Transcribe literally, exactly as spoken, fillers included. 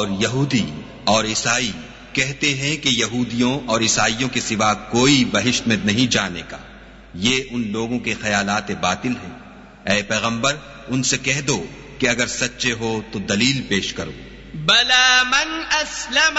और यहूदी और ईसाई कहते हैं कि यहूदियों और ईसाइयों के सिवा कोई बहिश्त में नहीं जाने का। ये उन लोगों के ख्यालात बातिल हैं। ऐ पैगंबर, उनसे कह दो कि अगर सच्चे हो तो दलील पेश करो। बला मन अस्लम